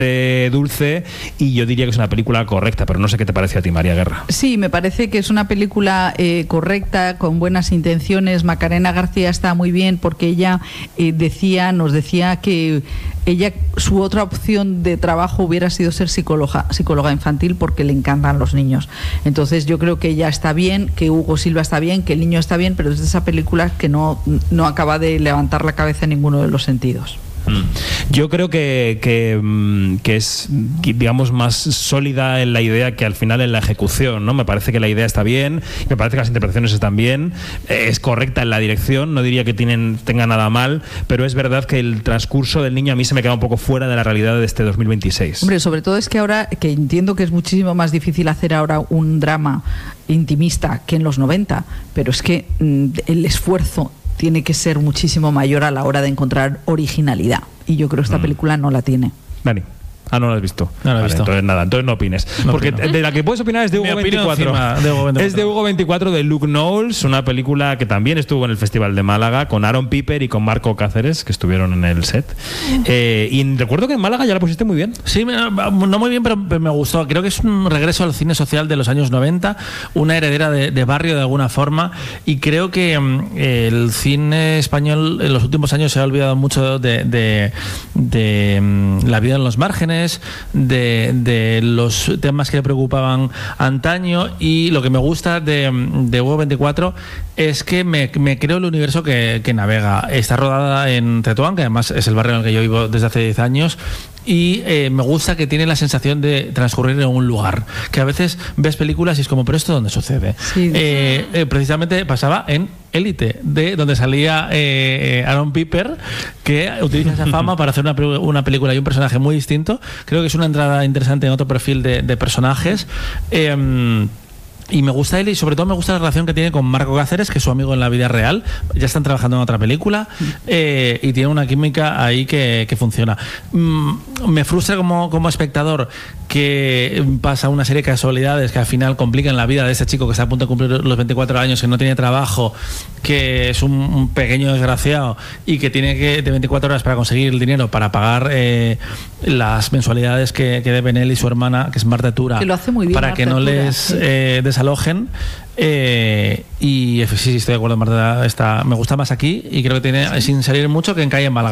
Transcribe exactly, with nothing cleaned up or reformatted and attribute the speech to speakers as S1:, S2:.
S1: dulce, y yo diría que es una película correcta, pero no sé qué te parece a ti, María Guerra.
S2: Sí, me parece que es una película eh, correcta, con buenas intenciones. Macarena García está muy bien porque ella eh, decía, nos decía que ella, su otra opción de trabajo hubiera sido ser psicóloga, psicóloga infantil, porque le encantan los niños. Entonces yo creo que ella está bien, que Hugo Silva está bien, que el niño está bien, pero es de esa película que no, no acaba de levantar la cabeza en ninguno de los sentidos.
S1: Yo creo que, que, que es, digamos, más sólida en la idea que al final en la ejecución, ¿no? Me parece que la idea está bien, me parece que las interpretaciones están bien, es correcta en la dirección, no diría que tienen, tenga nada mal, pero es verdad que el transcurso del niño a mí se me queda un poco fuera de la realidad de este dos mil veintiséis.
S2: Hombre, sobre todo es que ahora, que entiendo que es muchísimo más difícil hacer ahora un drama intimista que en los noventa, pero es que mm, el esfuerzo tiene que ser muchísimo mayor a la hora de encontrar originalidad. Y yo creo que esta mm. película no la tiene.
S1: Dani. Ah, no lo has visto.
S3: No lo he
S1: vale,
S3: visto.
S1: Entonces nada, entonces no opines.
S3: No
S1: Porque
S3: opino.
S1: de la que puedes opinar es de Hugo veinticuatro.
S3: De Hugo veinticuatro.
S1: Es de Hugo veinticuatro, de Luke Knowles, una película que también estuvo en el Festival de Málaga con Aaron Piper y con Marco Cáceres, que estuvieron en el set. Eh, y recuerdo que en Málaga ya la pusiste muy bien.
S3: Sí, no muy bien, pero me gustó. Creo que es un regreso al cine social de los años noventa, una heredera de, de Barrio de alguna forma, y creo que eh, el cine español en los últimos años se ha olvidado mucho de, de, de, de la vida en los márgenes, de De, de los temas que le preocupaban antaño, y lo que me gusta de, de Hugo veinticuatro es que me, me creo el universo que, que navega. Está rodada en Tetuán, que además es el barrio en el que yo vivo desde hace diez años, y eh, me gusta que tiene la sensación de transcurrir en un lugar, que a veces ves películas y es como, ¿pero esto dónde sucede?
S2: Sí.
S3: Eh, eh, precisamente pasaba en Élite, de donde salía eh, Aaron Piper, que utiliza esa fama para hacer una, una película y un personaje muy distinto. Creo que es una entrada interesante en otro perfil de, de personajes. Eh, Y me gusta él, y sobre todo me gusta la relación que tiene con Marco Cáceres, que es su amigo en la vida real. Ya están trabajando en otra película, eh, y tiene una química ahí que, que funciona. Mm, me frustra como, como espectador que pasa una serie de casualidades que al final complican la vida de ese chico que está a punto de cumplir los veinticuatro años, que no tiene trabajo, que es un, un pequeño desgraciado y que tiene que de veinticuatro horas para conseguir el dinero para pagar eh, las mensualidades que, que deben él y su hermana, que es Marta Tura,
S2: que lo hace muy bien,
S3: para
S2: Marta
S3: que no
S2: Tura,
S3: les
S2: sí.
S3: eh, desalojen. Eh, y sí, estoy de acuerdo, Marta, está, me gusta más aquí, y creo que tiene sin salir mucho que en Calle en Málaga.